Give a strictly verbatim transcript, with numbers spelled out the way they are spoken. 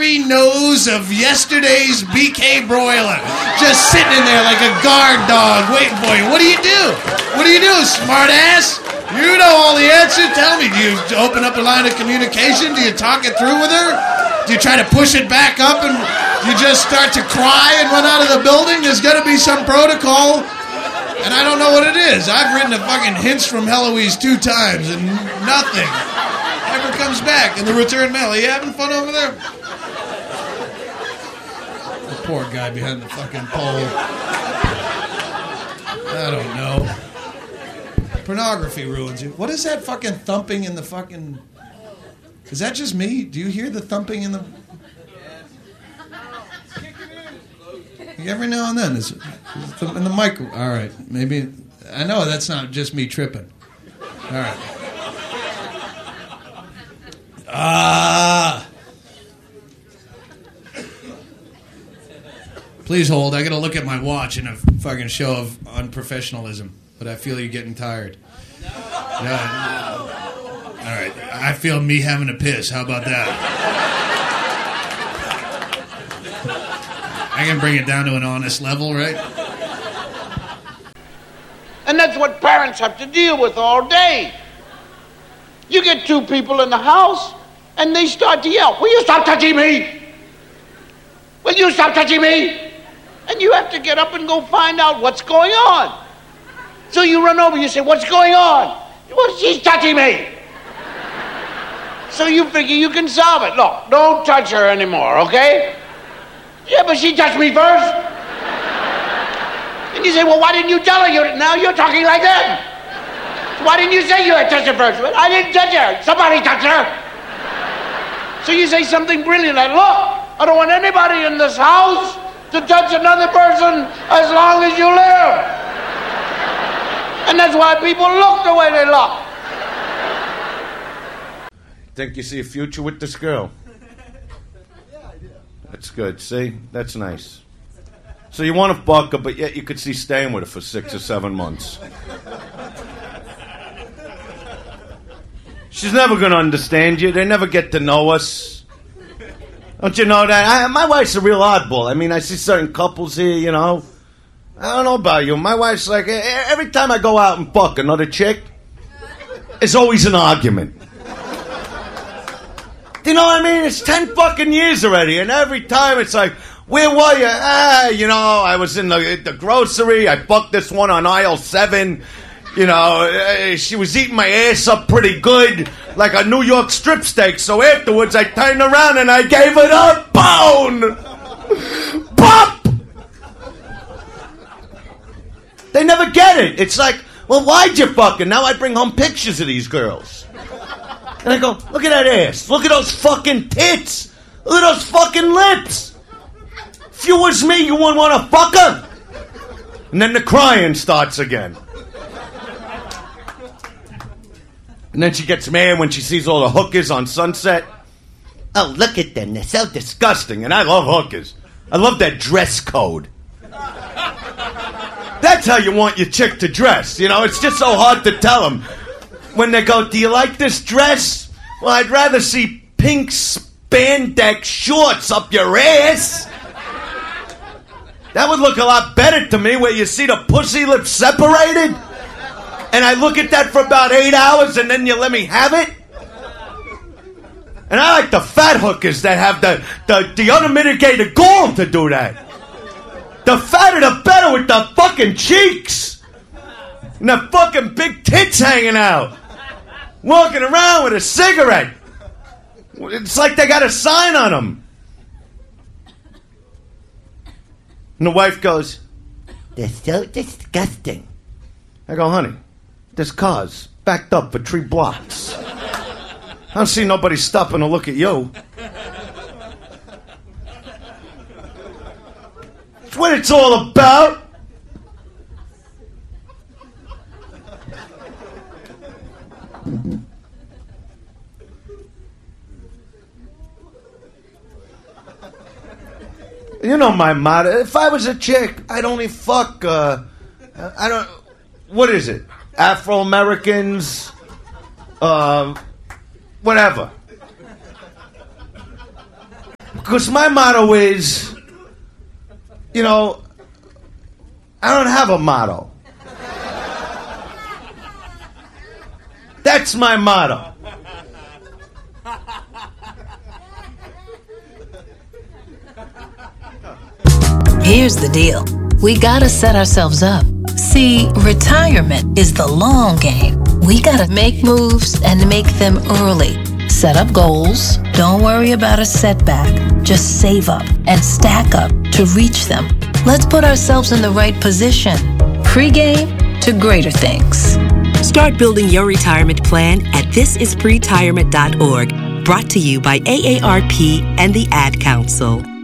hairy nose of yesterday's B K broiler. Just sitting in there like a guard dog waiting for you. What do you do? What do you do, smart ass? You know all the answers. Tell me, do you open up a line of communication? Do you talk it through with her? Do you try to push it back up and you just start to cry and run out of the building? There's got to be some protocol. And I don't know what it is. I've written a fucking Hints from Heloise two times and nothing ever comes back in the return mail. Are you having fun over there? The poor guy behind the fucking pole. I don't know. Pornography ruins you. What is that fucking thumping in the fucking... Is that just me? Do you hear the thumping in the... Every now and then, is in the mic. All right, maybe I know that's not just me tripping. All right. Ah. Please hold. I got to look at my watch in a fucking show of unprofessionalism, but I feel you're getting tired. Yeah. All right. I feel me having a piss. How about that? I can bring it down to an honest level, right? And that's what parents have to deal with all day. You get two people in the house, and they start to yell, "Will you stop touching me? Will you stop touching me?" And you have to get up and go find out what's going on. So you run over, you say, "What's going on?" "Well, she's touching me." So you figure you can solve it. Look, don't touch her anymore, okay? "Yeah, but she touched me first." And you say, "Well, why didn't you tell her? You now you're talking like that. Why didn't you say you had touched her first?" "Well, I didn't touch her. Somebody touched her." So you say something brilliant like, "Look, I don't want anybody in this house to touch another person as long as you live." And that's why people look the way they look. Think you see a future with this girl? That's good, see? That's nice. So you want to fuck her, but yet you could see staying with her for six or seven months. She's never going to understand you. They never get to know us. Don't you know that? I, my wife's a real oddball. I mean, I see certain couples here, you know. I don't know about you. My wife's like, every time I go out and fuck another chick, it's always an argument. You know what I mean? It's ten fucking years already, and every time it's like, "Where were you?" "Ah, you know, I was in the, the grocery. I fucked this one on aisle seven. You know, uh, she was eating my ass up pretty good, like a New York strip steak. So afterwards, I turned around and I gave it a bone. Pop!" They never get it. It's like, well, why'd you fucking? Now I bring home pictures of these girls. And I go, "Look at that ass. Look at those fucking tits. Look at those fucking lips. If you was me, you wouldn't want to fuck her." And then the crying starts again. And then she gets mad when she sees all the hookers on Sunset. "Oh, look at them. They're so disgusting." And I love hookers. I love that dress code. That's how you want your chick to dress. You know, it's just so hard to tell them. When they go, "Do you like this dress?" "Well, I'd rather see pink spandex shorts up your ass." That would look a lot better to me, where you see the pussy lips separated, and I look at that for about eight hours, and then you let me have it. And I like the fat hookers that have the, the, the unmitigated gall to do that. The fatter the better, with the fucking cheeks. And the fucking big tits hanging out. Walking around with a cigarette. It's like they got a sign on them. And the wife goes, "They're so disgusting." I go, "Honey, there's cars backed up for three blocks. I don't see nobody stopping to look at you." It's what it's all about. You know my motto. If I was a chick, I'd only fuck, uh, I don't, what is it? Afro-Americans, uh, whatever. Because my motto is, you know, I don't have a motto. That's my motto. Here's the deal. We gotta set ourselves up. See, retirement is the long game. We gotta make moves and make them early. Set up goals. Don't worry about a setback. Just save up and stack up to reach them. Let's put ourselves in the right position. Pre-game to greater things. Start building your retirement plan at this is pretirement dot org. Brought to you by A A R P and the Ad Council.